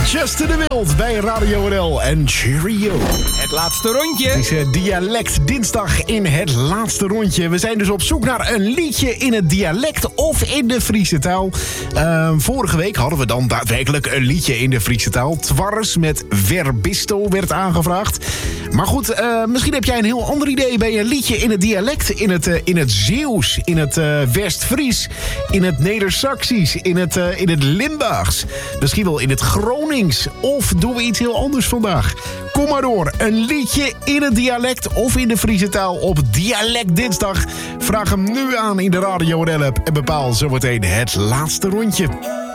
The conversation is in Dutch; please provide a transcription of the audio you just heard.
Justin de Wild bij Radio NL en Cheerio. Het laatste rondje. Het is Dialect Dinsdag in het laatste rondje. We zijn dus op zoek naar een liedje in het dialect of in de Friese taal. Vorige week hadden we dan daadwerkelijk een liedje in de Friese taal. Twars met Verbisto werd aangevraagd. Maar goed, misschien heb jij een heel ander idee bij een liedje in het dialect. In het Zeeuws, in het West-Fries, in het Neder-Saxisch, in het Limburgs. Misschien wel in het Gronings. Of doen we iets heel anders vandaag? Kom maar door. Een liedje in het dialect of in de Friese taal op Dialect Dinsdag. Vraag hem nu aan in de Radio NL app en bepaal zometeen het laatste rondje.